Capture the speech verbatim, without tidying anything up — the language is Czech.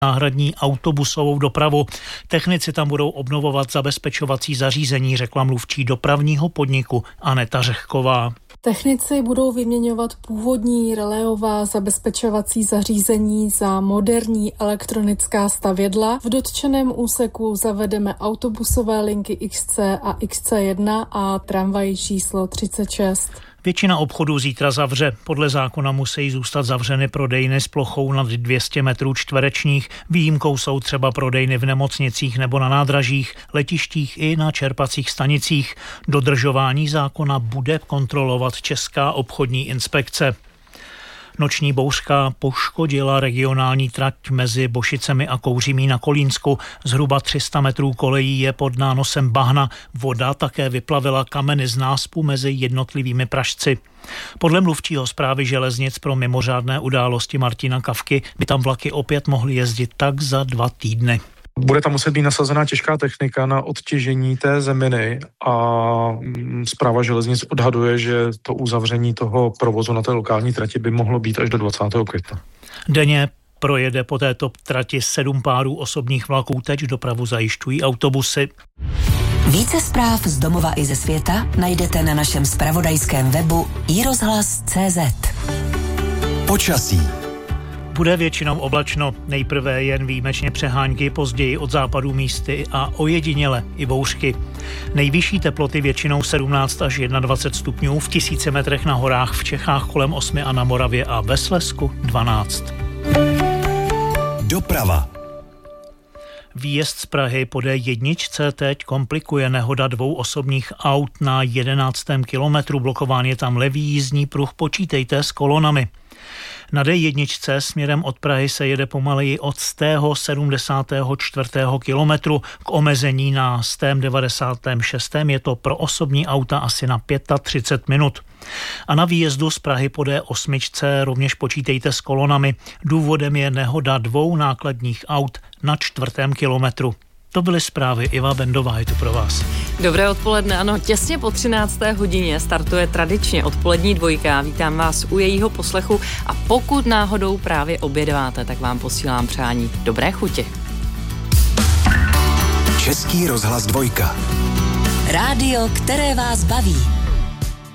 náhradní autobusovou dopravu. Technici tam budou obnovovat zabezpečovací zařízení, řekla mluvčí dopravního podniku Aneta Řehková. Technici budou vyměňovat původní reléová zabezpečovací zařízení za moderní elektronická stavědla. V dotčeném úseku zavedeme autobusové linky X C a X C jedna a tramvaj číslo třicet šest. Většina obchodů zítra zavře. Podle zákona musí zůstat zavřeny prodejny s plochou nad dvě stě metrů čtverečních. Výjimkou jsou třeba prodejny v nemocnicích nebo na nádražích, letištích i na čerpacích stanicích. Dodržování zákona bude kontrolovat Česká obchodní inspekce. Noční bouřka poškodila regionální trať mezi Bošicemi a Kouřimí na Kolínsku. Zhruba tři sta metrů kolejí je pod nánosem bahna. Voda také vyplavila kameny z náspu mezi jednotlivými pražci. Podle mluvčího Správy železnic pro mimořádné události Martina Kavky by tam vlaky opět mohly jezdit tak za dva týdny. Bude tam muset být nasazená těžká technika na odtěžení té zeminy a Správa železnic odhaduje, že to uzavření toho provozu na té lokální trati by mohlo být až do dvacátého května. Denně projede po této trati sedm párů osobních vlaků, teď dopravu zajišťují autobusy. Více zpráv z domova i ze světa najdete na našem zpravodajském webu i rozhlas tečka cé zet. Počasí. Bude většinou oblačno, nejprve jen výjimečně přehánky, později od západu místy a ojediněle i bouřky. Nejvyšší teploty většinou sedmnáct až dvacet jedna stupňů, v tisíci metrech na horách v Čechách kolem osmi a na Moravě a ve Slezsku dvanáct. Doprava. Výjezd z Prahy po dé jedničce teď komplikuje nehoda dvou osobních aut na jedenáctém kilometru. Blokován je tam levý jízdní pruh, počítejte s kolonami. Na dé jedničce směrem od Prahy se jede pomaleji od stého sedmdesátého čtvrtého kilometru k omezení na stém devadesátém šestém Je to pro osobní auta asi na třicet pět minut. A na výjezdu z Prahy po dé osmičce rovněž počítejte s kolonami. Důvodem je nehoda dvou nákladních aut na čtvrtém kilometru. To byly zprávy. Iva Bendová je tu pro vás. Dobré odpoledne, ano, těsně po třinácté hodině startuje tradičně odpolední dvojka. Vítám vás u jejího poslechu a pokud náhodou právě obědváte, tak vám posílám přání dobré chuti. Český rozhlas dvojka. Rádio, které vás baví.